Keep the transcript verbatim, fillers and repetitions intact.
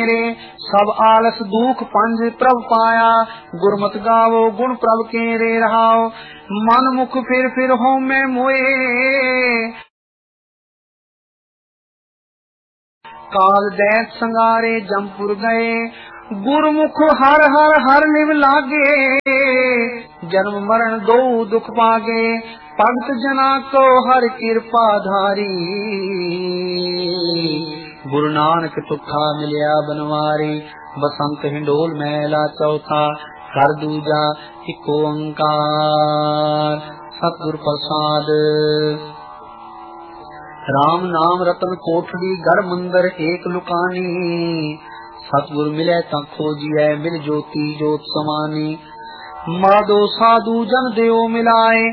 केरे, सब आलस दुख पंज प्रभ पाया, गुरमत गावो गुण प्रभ केरे रहाओ। मन मुख फिर फिर हो मैं मोए, काल दैत संगारे जमपुर गए, गुरमुख हर हर हर लिव लागे, जन्म मरण दो दुख पागे, भगत जना को हर कृपा धारी, गुरु नानक तुखा मिलिया बनवारी। बसंत हिंडोल महला चौथा, कर दूजा एक ओंकार, सतगुर प्रसाद। राम नाम रतन कोठड़ी घर मंदिर एक लुकानी, सतगुर मिले ता खोजिए मिल ज्योति जोत समानी। माधो साधु जन देव मिलाए,